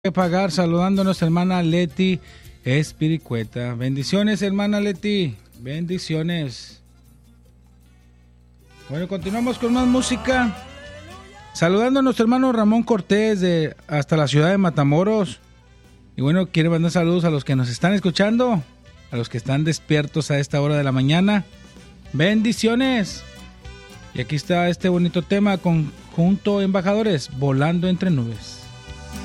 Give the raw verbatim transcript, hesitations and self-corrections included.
que pagar, saludando a nuestra hermana Leti Espiricueta. Bendiciones, hermana Leti. Bendiciones. Bueno, continuamos con más música. Saludando a nuestro hermano Ramón Cortés de hasta la ciudad de Matamoros. Y bueno, quiero mandar saludos a los que nos están escuchando, a los que están despiertos a esta hora de la mañana. Bendiciones. Y aquí está este bonito tema, Conjunto Embajadores, Volando entre Nubes.